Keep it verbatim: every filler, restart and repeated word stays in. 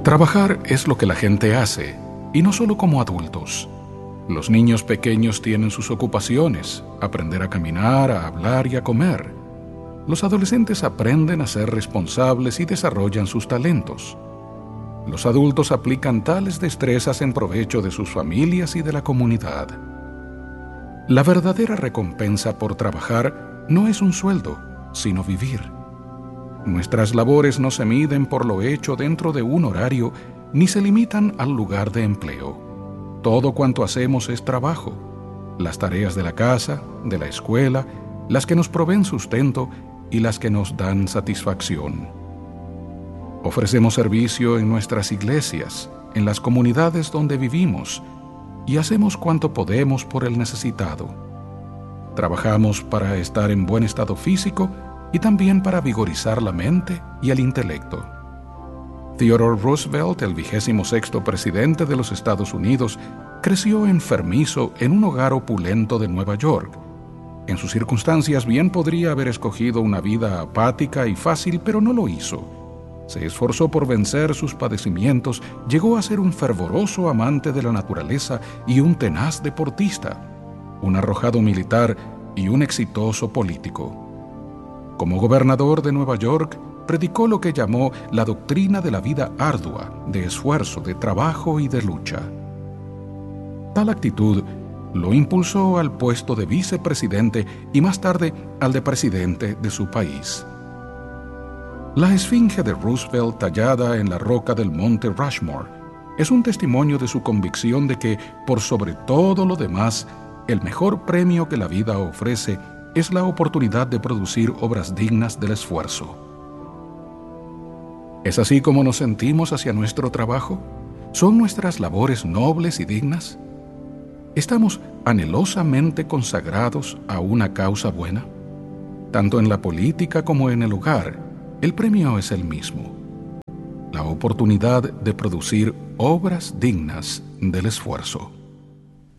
Trabajar es lo que la gente hace, y no solo como adultos. Los niños pequeños tienen sus ocupaciones, aprender a caminar, a hablar y a comer. Los adolescentes aprenden a ser responsables y desarrollan sus talentos. Los adultos aplican tales destrezas en provecho de sus familias y de la comunidad. La verdadera recompensa por trabajar no es un sueldo, sino vivir. Nuestras labores no se miden por lo hecho dentro de un horario, ni se limitan al lugar de empleo. Todo cuanto hacemos es trabajo. Las tareas de la casa, de la escuela, las que nos proveen sustento y las que nos dan satisfacción. Ofrecemos servicio en nuestras iglesias, en las comunidades donde vivimos, y hacemos cuanto podemos por el necesitado. Trabajamos para estar en buen estado físico y también para vigorizar la mente y el intelecto. Theodore Roosevelt, el vigésimo sexto presidente de los Estados Unidos, creció enfermizo en un hogar opulento de Nueva York. En sus circunstancias bien podría haber escogido una vida apática y fácil, pero no lo hizo. Se esforzó por vencer sus padecimientos, llegó a ser un fervoroso amante de la naturaleza y un tenaz deportista, un arrojado militar y un exitoso político. Como gobernador de Nueva York, predicó lo que llamó la doctrina de la vida ardua, de esfuerzo, de trabajo y de lucha. Tal actitud lo impulsó al puesto de vicepresidente y más tarde al de presidente de su país. La esfinge de Roosevelt tallada en la roca del monte Rushmore es un testimonio de su convicción de que, por sobre todo lo demás, el mejor premio que la vida ofrece es la oportunidad de producir obras dignas del esfuerzo. ¿Es así como nos sentimos hacia nuestro trabajo? ¿Son nuestras labores nobles y dignas? ¿Estamos anhelosamente consagrados a una causa buena? Tanto en la política como en el hogar, el premio es el mismo: la oportunidad de producir obras dignas del esfuerzo.